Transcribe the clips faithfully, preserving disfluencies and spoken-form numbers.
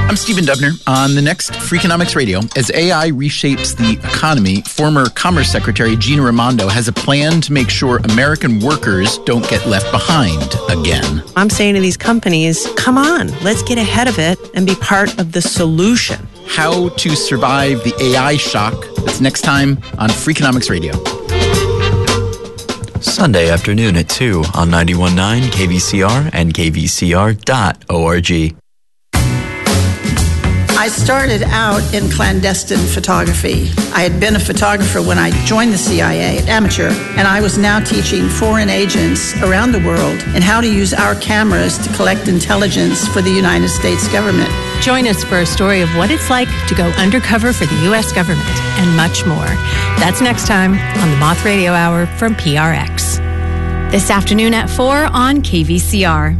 I'm Stephen Dubner. On the next Freakonomics Radio, as A I reshapes the economy, former Commerce Secretary Gina Raimondo has a plan to make sure American workers don't get left behind again. I'm saying to these companies, come on, let's get ahead of it and be part of the solution. How to survive the A I shock. That's next time on Freakonomics Radio. Sunday afternoon at two on ninety-one point nine K V C R and K V C R dot org. I started out in clandestine photography. I had been a photographer when I joined the C I A, amateur, and I was now teaching foreign agents around the world in how to use our cameras to collect intelligence for the United States government. Join us for a story of what it's like to go undercover for the U S government and much more. That's next time on the Moth Radio Hour from P R X. This afternoon at four on K V C R.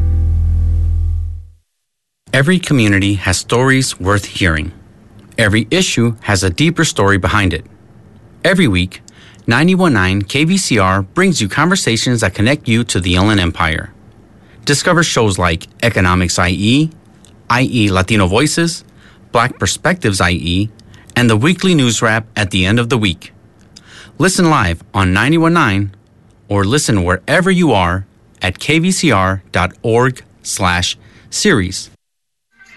Every community has stories worth hearing. Every issue has a deeper story behind it. Every week, ninety-one point nine K V C R brings you conversations that connect you to the Inland Empire. Discover shows like Economics I E, I E Latino Voices, Black Perspectives I E, and the weekly news wrap at the end of the week. Listen live on ninety-one point nine or listen wherever you are at kvcr.org slash series.